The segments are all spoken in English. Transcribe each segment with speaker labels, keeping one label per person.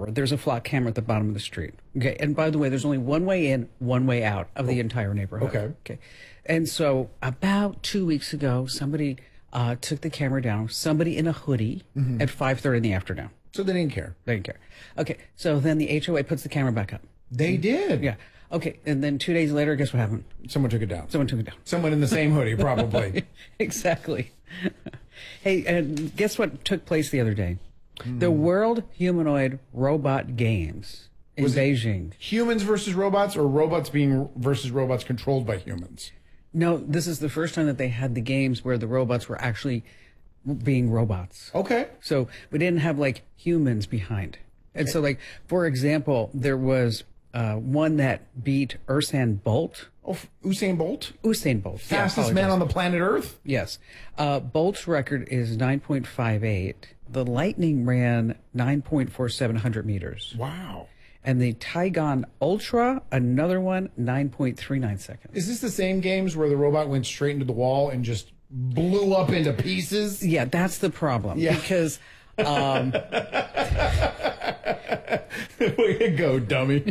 Speaker 1: neighborhood, there's a flock camera at the bottom of the street. Okay. And by the way, there's only one way in, one way out of the entire neighborhood.
Speaker 2: Okay.
Speaker 1: Okay. And so about 2 weeks ago, somebody took the camera down, somebody in a hoodie at 5:30 in the afternoon.
Speaker 2: So they didn't care.
Speaker 1: They didn't care. Okay. So then the HOA puts the camera back up.
Speaker 2: They did.
Speaker 1: Yeah. Okay. And then 2 days later, guess what happened?
Speaker 2: Someone took it down.
Speaker 1: Someone took it down.
Speaker 2: Someone in the same hoodie, probably.
Speaker 1: Exactly. Hey, and guess what took place the other day? The World Humanoid Robot Games in Beijing.
Speaker 2: Humans versus robots, or robots versus robots controlled by humans?
Speaker 1: No, this is the first time that they had the games where the robots were actually being robots.
Speaker 2: Okay.
Speaker 1: So we didn't have like humans behind. And so, like, for example, there was one that beat Usain Bolt.
Speaker 2: Oh, Usain Bolt?
Speaker 1: Usain Bolt.
Speaker 2: Fastest man on the planet Earth?
Speaker 1: Yes. Bolt's record is 9.58. The Lightning ran 9.47 meters.
Speaker 2: Wow.
Speaker 1: And the Tygon Ultra, another one, 9.39 seconds.
Speaker 2: Is this the same games where the robot went straight into the wall and just blew up into pieces?
Speaker 1: Yeah, that's the problem.
Speaker 2: Yeah.
Speaker 1: Because
Speaker 2: way to go, dummy.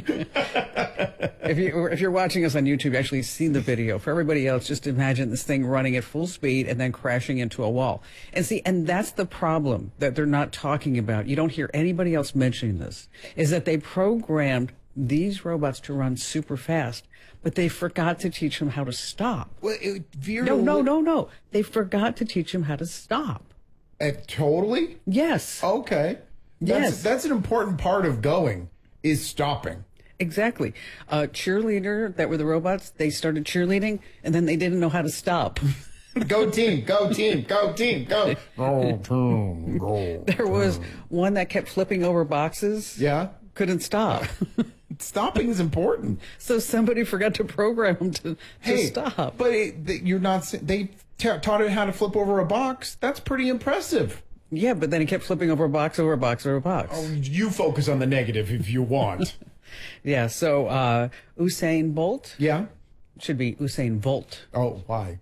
Speaker 1: if you're watching us on YouTube, you actually see the video. For everybody else, just imagine this thing running at full speed and then crashing into a wall. And that's the problem that they're not talking about. You don't hear anybody else mentioning this, is that they programmed these robots to run super fast, but they forgot to teach them how to stop.
Speaker 2: Well,
Speaker 1: No. They forgot to teach them how to stop.
Speaker 2: Totally?
Speaker 1: Yes.
Speaker 2: Okay.
Speaker 1: Yes.
Speaker 2: That's an important part of going, is stopping.
Speaker 1: Exactly. Cheerleader that were the robots, they started cheerleading and then they didn't know how to stop.
Speaker 2: Go team, go team, go team, go. Go team, go.
Speaker 1: There was one that kept flipping over boxes.
Speaker 2: Yeah.
Speaker 1: Couldn't stop.
Speaker 2: Stopping is important.
Speaker 1: So somebody forgot to program them to stop.
Speaker 2: But you're not. They taught it how to flip over a box. That's pretty impressive.
Speaker 1: Yeah, but then he kept flipping over box over box over box.
Speaker 2: Oh, you focus on the negative if you want.
Speaker 1: Yeah. So Usain Bolt.
Speaker 2: Yeah.
Speaker 1: Should be Usain Volt.
Speaker 2: Oh, why?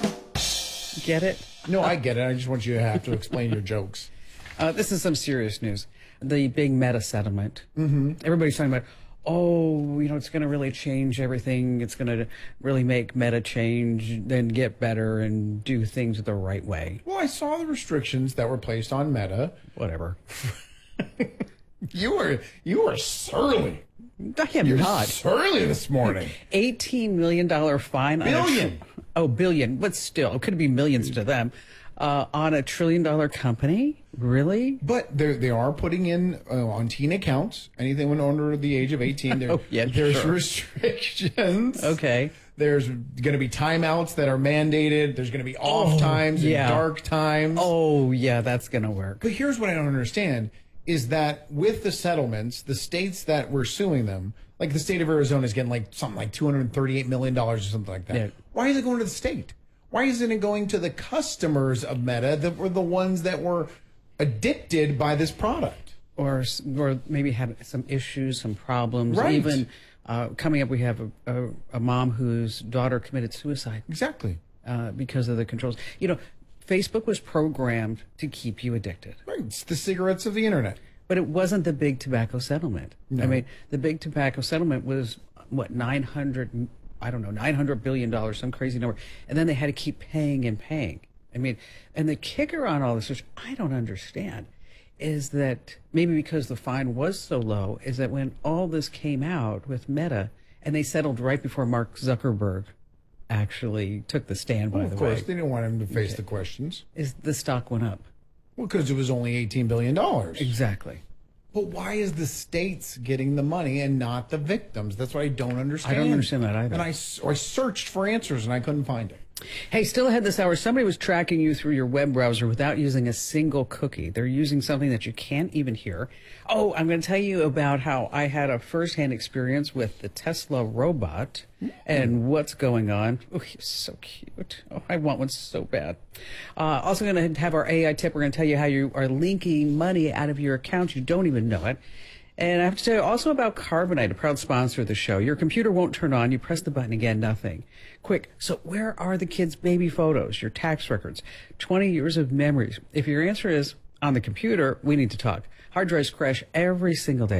Speaker 1: Get it?
Speaker 2: No, I get it. I just want you to have to explain your jokes.
Speaker 1: This is some serious news. The big Meta settlement.
Speaker 2: Mm-hmm.
Speaker 1: Everybody's talking about, it's going to really change everything. It's going to really make Meta change, then get better and do things the right way.
Speaker 2: Well, I saw the restrictions that were placed on Meta.
Speaker 1: Whatever.
Speaker 2: You were surly.
Speaker 1: I am
Speaker 2: You're
Speaker 1: not.
Speaker 2: surly this morning.
Speaker 1: $18 million fine.
Speaker 2: Billion.
Speaker 1: Billion. But still, it could be millions to them. On $1 trillion company? Really?
Speaker 2: But they are putting in on teen accounts, anything when under the age of 18, there's restrictions.
Speaker 1: Okay.
Speaker 2: There's going to be timeouts that are mandated. There's going to be off times and dark times.
Speaker 1: Oh, yeah, that's going to work.
Speaker 2: But here's what I don't understand is that with the settlements, the states that were suing them, like the state of Arizona is getting like something like $238 million or something like that. Yeah. Why is it going to the state? Why isn't it going to the customers of Meta that were the ones that were addicted by this product?
Speaker 1: Or maybe had some issues, some problems.
Speaker 2: Right.
Speaker 1: Even coming up, we have a mom whose daughter committed suicide.
Speaker 2: Exactly.
Speaker 1: Because of the controls. Facebook was programmed to keep you addicted.
Speaker 2: Right. It's the cigarettes of the internet.
Speaker 1: But it wasn't the big tobacco settlement.
Speaker 2: No.
Speaker 1: I mean, the big tobacco settlement was, $900 billion, some crazy number. And then they had to keep paying and paying. I mean, and the kicker on all this, which I don't understand, is that maybe because the fine was so low, is that when all this came out with Meta, and they settled right before Mark Zuckerberg actually took the stand, by the way.
Speaker 2: Of course, they didn't want him to face the questions.
Speaker 1: Is the stock went up.
Speaker 2: Well, because it was only $18 billion.
Speaker 1: Exactly.
Speaker 2: But why is the states getting the money and not the victims? That's what I don't understand.
Speaker 1: I don't understand that either.
Speaker 2: And I searched for answers and I couldn't find it.
Speaker 1: Hey, still ahead this hour, somebody was tracking you through your web browser without using a single cookie. They're using something that you can't even hear. Oh, I'm going to tell you about how I had a firsthand experience with the Tesla robot and what's going on. Oh, he's so cute. Oh, I want one so bad. Also going to have our AI tip. We're going to tell you how you are linking money out of your account. You don't even know it. And I have to tell you also about Carbonite, a proud sponsor of the show. Your computer won't turn on. You press the button again, nothing. Quick, so where are the kids' baby photos, your tax records, 20 years of memories? If your answer is on the computer, we need to talk. Hard drives crash every single day.